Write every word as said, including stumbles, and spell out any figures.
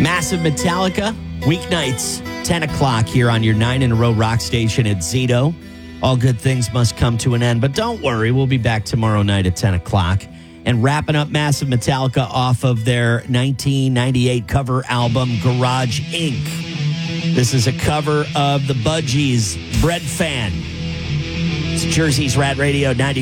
Massive Metallica, weeknights, ten o'clock here on your nine in a row rock station at Zito. All good things must come to an end, but don't worry, we'll be back tomorrow night at ten o'clock. And wrapping up Massive Metallica off of their nineteen ninety-eight cover album, Garage Incorporated. This is a cover of the Budgies' Bread Fan. It's Jersey's Rat Radio ninety.